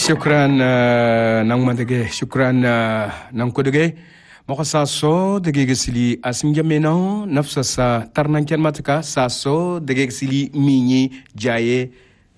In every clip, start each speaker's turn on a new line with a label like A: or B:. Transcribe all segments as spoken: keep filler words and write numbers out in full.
A: shukran nang madege shukran nang kodege moko saso dege gesili asingameno nafsa sa tarnanken mataka saso dege gesili minyi jaye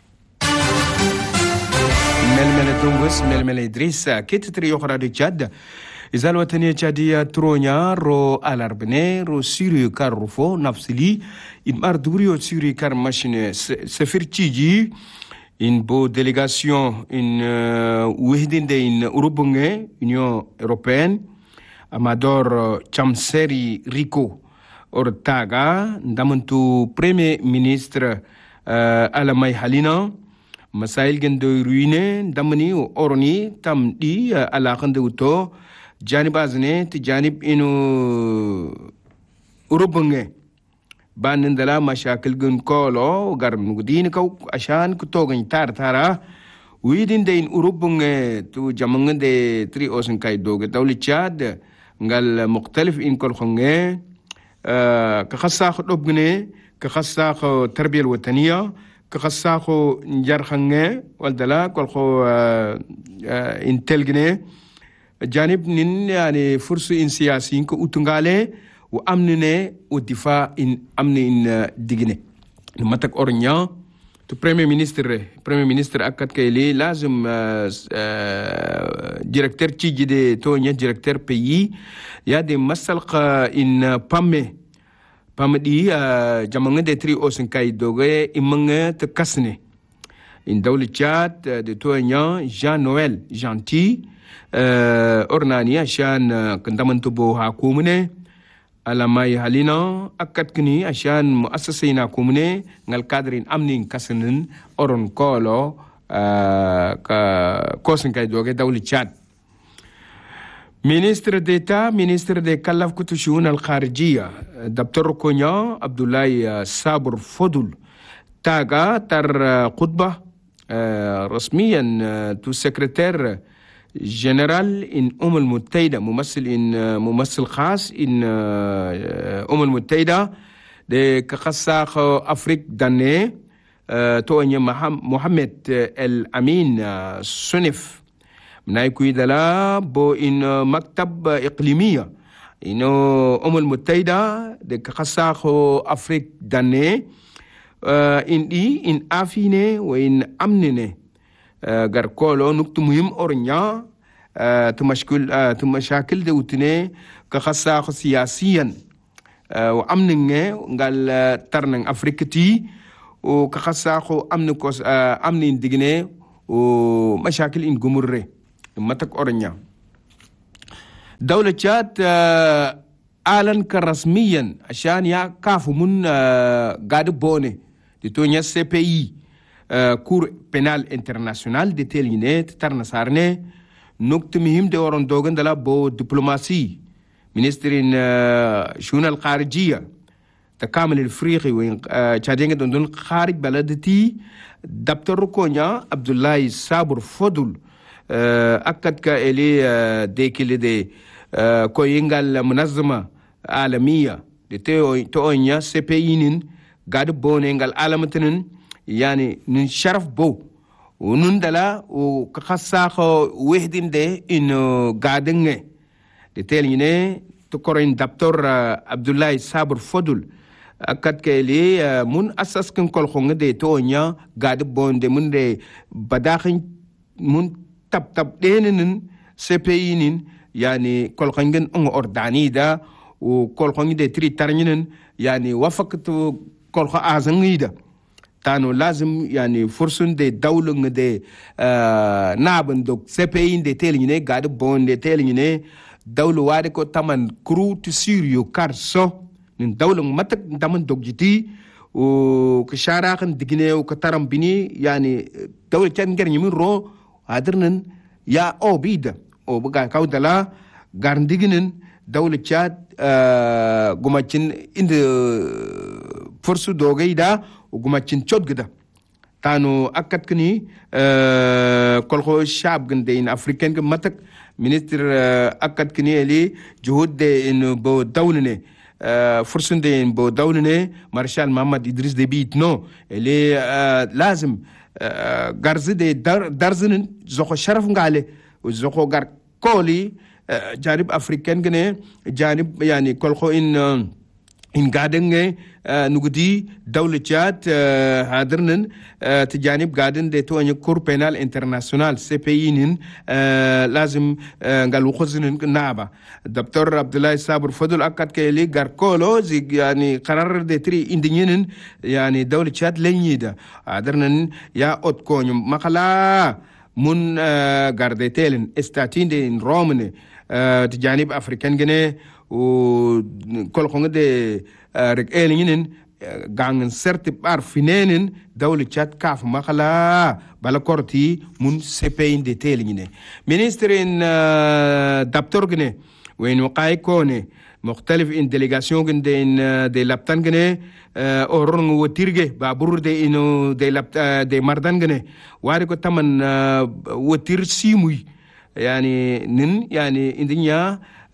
A: melmele dungus melmele idrissa ketri yokhra de chad izal watani chadia tronya ro alarbne ro siri karufo nafsili in mardurio siri kar machine sefirchiji in bo délégation in wihdinde in urubunge Union européenne Amador Chamseri Rico Ortaga ndamantu premier ministre uh, Alamay Halina masail gendo ruine ndamani oroni tamdi uh, ala khande uto janib azne ti janib inu urubunge banindala mashakil gun kolo gar nugdin kaw ashan kutogan tar tara widin de in urubunge tu jamangde tri osen kay doge dawli chad ngal mukhtalif in kol khonge ka khassa khobgne ka khassa tarbiya wataniya ka khassa njar khange waldala kol kho in telgne janib nin yani fursu in siyasi ko utungale وأمننا ودفاع إن أمن إن دجنة متك أورنيا تو بريمير مينستر بريمير مينستر أكد كيلي لازم ديركتور تيجي دي تونيا ديركتور بيي يا دي مسلق إن بامي بام دي جمعنا دي تري أوسن كاي دوغي إمنا تكسني إن دولة تشاد دي تونيا جان نويل جانتي أورنانيا شان كندامن تبو حكومني Alamay Halina akkat kini asyan muassasina kumne ngal kadrin amnin kasanin oron kolo uh, ka kosin kay doge dawli Chad. Ministre d'État, ministre de Kalaf Kutushun al-Kharijiyya, Doctor Konya Abdullahi Sabur Fodul taga tar khutbah uh, rasmiyan tu secrétaire جنرال إن أم المتحدة ممثل إن ممثل خاص إن أم المتحدة de كخساخ أفريق داني تواني محمد الأمين سنف منايكوي دلا بو إن مكتب إقليمية إنه أم المتحدة de كخساخ أفريق داني إن إي إن أفيني وإن أمنيني gar kolo nuktu muhim ornya tu mashkul tu mashakil de utne ka khassa siyasiyan wa amninge ngal tarnang afrikati o ka khassa kho amn ko amnin digne o mashakil in gumurre matak ornya dawla Chad alan ka rasmiyan ashan ya kafu mun gad bone de tonya C P I Uh, Cour pénale internationale de Télinet, Tarnasarne, Nuktumihim de Orondogan de la Bo diplomatie, ministre in Shun al Kharijiyya, Takamil al Friqi, Chadeng Dondon Kharij Baladati, Doctor Rukonya, Abdullahi Sabur Fodul, Akad ka ele dekile de Koyingal Munazama Alamiya, de Teonya, C P I nin, Gad Bonengal Alamatinin, يعني من شرف بو ونندلا وكخساخ وحدين ده إنه قادنة دتالينه تكورين دكتور عبد الله صابر فضل أكاد كيلي من أساس كن كل خونة ده تونيا قاد بون ده من ده بداخن من تب تب دينن سبينين يعني كل خونة أن أرداني ده وكل خونة ده تري ترنين يعني وفقت كل خا أزني ده تانو لازم يعني فرصن دي دولة دي آه نابن دوك سبين دي تيليني قاد بون دي تيليني دولة واركو تمن كرو تسيريو كارسو من دولة متك تمن دوك جتي وكشاراخن ديجني وكترم بني يعني دولة كان غير يمين رو هادرنن يا او بيدا او بقى كاودلا غارن ديجنن دولة تشاد آه غماتشن اند فرصو دوغيدا وقمتشن تشود كده تانو أكد كني كل خو الشعب جندين أفريقيا كمتك ministre akkat kini eli juhud de in bo dawlene فرصن دين بو دولنا مارشال محمد إدريس دبيت نو اللي لازم garzi de darzinin zoko sharaf ngale zoko gar koli janib africain gene janib yani kolko in in gaden nugudi dawla Tchad hadirnin ti janib gaden de to cour pénal international C P I nin lazim ngal wukhuzinin naba docteur Abdoulaye Sabour Fodul akat kayli garkolo zig yani qarar de tri indinin yani dawla Tchad lenyida hadirnin ya ot konyum makala mun garde telen estatin de in romne ti janib africain gene o kol ko ngade rek elinin gangen certi bar finenen dawli Tchad kaf makala bala korti mun sepein de telingine ministre in daptor gene wen waqay kone مختلف in delegation gende in de laptan gene orong wotirge babur de ino de lapt de mardan gene wari ko taman wotir simui yani nin yani indinya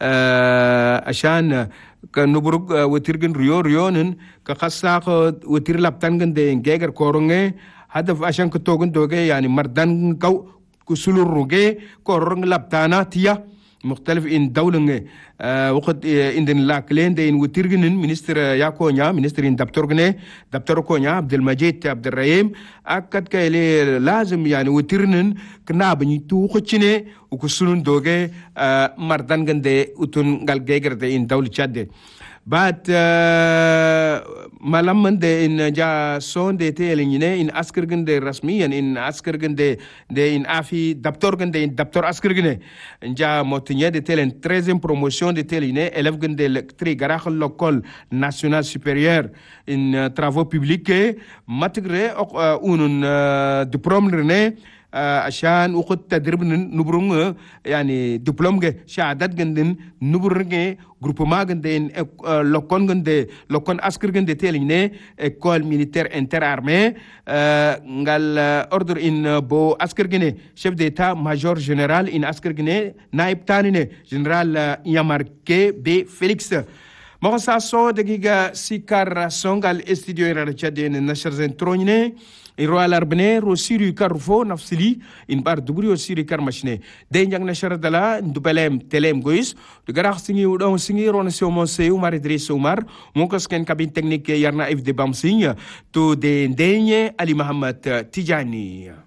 A: عشان كنبرق وترجن ريو ريونن كخساق وتر لبتان جن جيجر كورنجة هدف عشان كتوجن توجه يعني مردان كو كسلور رجع كورنج لبتانا تيا مختلف إن دولة وقت إن دين لاكلين دين وترجنن منستر ياكونيا منستر إن دكتورجنة دكتور كونيا عبد المجيد عبد الرحيم أكد كيله لازم يعني وترنن كنا بني توخشنة وكسلون دوجه مردان جندة وتون قال جيجر ده إن دولة تشاد بعد malam de in ja son de telingine in askergen de rasmiyan in askergen de de in afi daptorgen de in daptor askergen ja motinye de telen treizième promotion de teline élève gen de tri garach l'école nationale supérieure in travaux publics matigre unun diplôme rene عشان وقت تدريب نبرون يعني دبلوم جه شهادات جندن نبرون جه جروب ما جندن لكون جند لكون عسكر جند تيلينه إيكول ميليتير انتر أرمي قال أوردر إن بو عسكر جنة شيف ديتا ماجور جنرال إن عسكر جنة نائب تاني جنرال ياماركي بي فيليكس مغسا صو دقيقة سيكار سونغال استديو يرارجادين نشر زنترونينه in royal arbene ro siri karfo nafsili in bar dubri o siri karmashne de njang na sharadala ndubelem telem gois de garach singi udon singi ron se mo se umar idris umar mokas ken kabin technique yarna if de bam sinya to de denye ali muhammad tijani